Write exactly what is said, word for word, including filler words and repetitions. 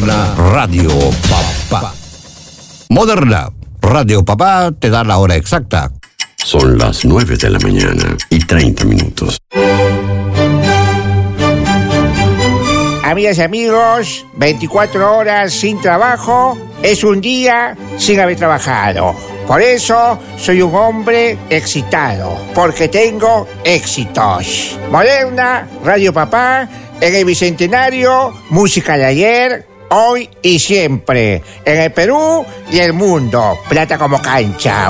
Moderna Radio Papá. Moderna Radio Papá te da la hora exacta. Son las nueve de la mañana y treinta minutos. Amigas y amigos, veinticuatro horas sin trabajo es un día sin haber trabajado. Por eso soy un hombre excitado, porque tengo éxitos. Moderna Radio Papá, en el Bicentenario, música de ayer, hoy y siempre. En el Perú y el mundo, plata como cancha.